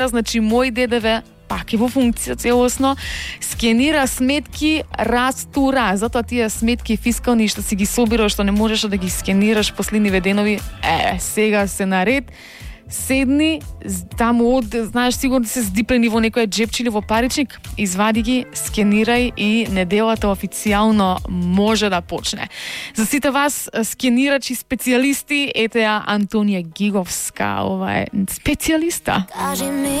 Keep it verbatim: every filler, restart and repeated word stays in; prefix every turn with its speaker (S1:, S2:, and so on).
S1: Znači, moj D D V пак е во функција целосно, скенира сметки раз ту раз. Затоа тие сметки фискални што си ги собираш, што не можеш да ги скенираш последниве денови, е, сега се наред. Седни, таму од, знаеш, сигурно се здиплени во некој джепче или во паричник, извади ги, скенирај и неделата официјално може да почне. За сите вас скенирачи специјалисти, ете ја Антонија Гиговска, ова е специјалиста.